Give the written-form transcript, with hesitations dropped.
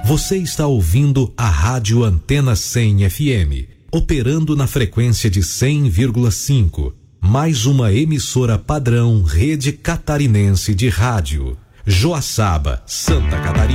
Você está ouvindo a Rádio Antena 100 FM, operando na frequência de 100,5. Mais uma emissora padrão Rede Catarinense de Rádio. Joaçaba, Santa Catarina.